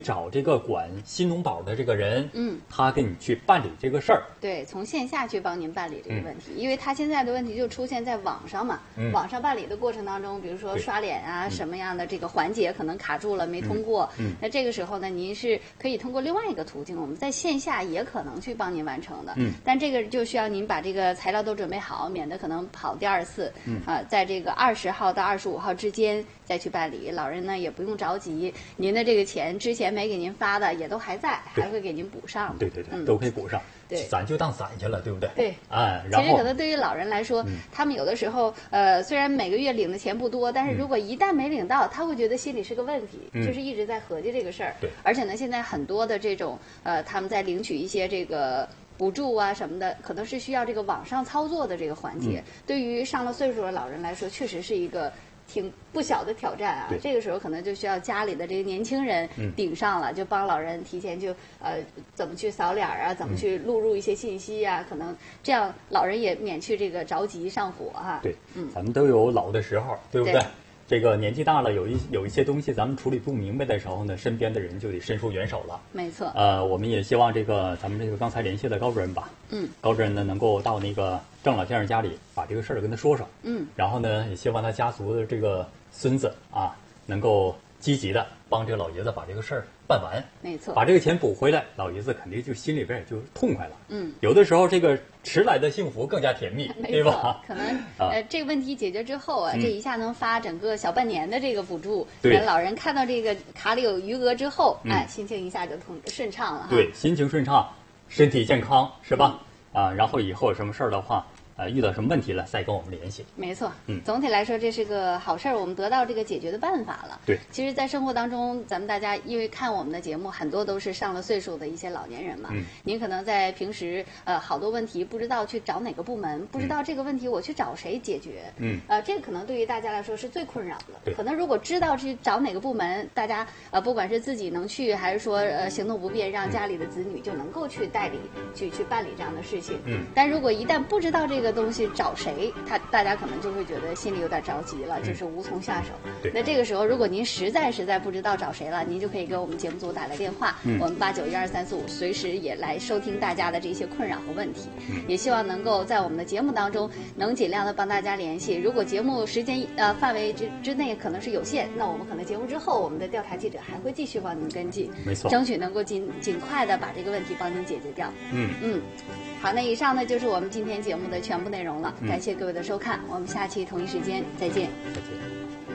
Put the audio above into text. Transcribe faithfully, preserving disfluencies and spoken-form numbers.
找这个管新农保的这个人， 嗯， 他给你去办理这个事儿。 对，从线下去帮您办理这个问题，嗯、因为他现在的问题就出现在网上嘛。 嗯、 网上办理的过程当中，比如说刷脸啊，什么样的这个环节可能卡住了没通过， 嗯， 那这个时候呢，您是可以通过另外一个途径，我们在线下也可能去帮您完成的。 嗯， 但这个就需要您把这个材料都准备好，免得可能跑第二次。 嗯啊，在这个二十号到二十五号之间再去办理，老人呢也不用着急，您的这个钱之前没给您发的也都还在，还会给您补上。 对对对， 嗯、 都可以补上。 对， 咱就当攒下了，对不对？ 对， 哎，然后其实可能对于老人来说， 嗯、 他们有的时候，呃，虽然每个月领的钱不多，但是如果一旦没领到，他会觉得心里是个问题， 嗯、 就是一直在合计这个事儿。 对， 而且呢，现在很多的这种，呃，他们在领取一些这个补助啊什么的，可能是需要这个网上操作的这个环节， 嗯、 对于上了岁数的老人来说，确实是一个挺不小的挑战啊。这个时候可能就需要家里的这个年轻人顶上了，嗯、就帮老人提前就呃怎么去扫脸啊，怎么去录入一些信息啊，嗯、可能这样老人也免去这个着急上火哈、啊。 对， 嗯， 咱们都有老的时候，对不对？ 对， 这个年纪大了，有一有一些东西咱们处理不明白的时候呢，身边的人就得伸出援手了。 没错。 呃，我们也希望这个咱们这个刚才联系的高主任吧， 嗯， 高主任呢能够到那个郑老先生家里把这个事儿跟他说说， 嗯， 然后呢也希望他家族的这个孙子啊能够积极的帮这个老爷子把这个事儿办完。 没错。 把这个钱补回来，老爷子肯定就心里边也就痛快了。 嗯， 有的时候这个迟来的幸福更加甜蜜，对吧？ 可能呃这个问题解决之后啊， 嗯、 这一下能发整个小半年的这个补助， 对， 老人看到这个卡里有余额之后， 嗯、 哎，心情一下就通顺畅了哈。 对，心情顺畅，身体健康，是吧？ 嗯、 啊，然后以后有什么事儿的话。呃，遇到什么问题了，再跟我们联系。 没错， 嗯， 总体来说这是个好事儿，我们得到这个解决的办法了。 对， 其实，在生活当中，咱们大家因为看我们的节目，很多都是上了岁数的一些老年人嘛。 嗯， 您可能在平时呃好多问题不知道去找哪个部门，不知道这个问题我去找谁解决。 嗯， 呃，这个可能对于大家来说是最困扰的。 对， 可能如果知道去找哪个部门，大家呃不管是自己能去，还是说呃行动不便，让家里的子女就能够去代理去去办理这样的事情。 嗯， 但如果一旦不知道这个东西找谁，他大家可能就会觉得心里有点着急了，就是无从下手。 对， 那这个时候，如果您实在实在不知道找谁了，您就可以给我们节目组打来电话， 嗯、 我们八九一二三四五随时也来收听大家的这些困扰和问题。 嗯、 也希望能够在我们的节目当中能尽量的帮大家联系。如果节目时间呃范围之之内可能是有限，那我们可能节目之后，我们的调查记者还会继续帮您跟进， 没错， 争取能够尽尽快的把这个问题帮您解决掉。 嗯嗯。好，那以上呢就是我们今天节目的全部内容了， 嗯、 感谢各位的收看，我们下期同一时间再见。 再见。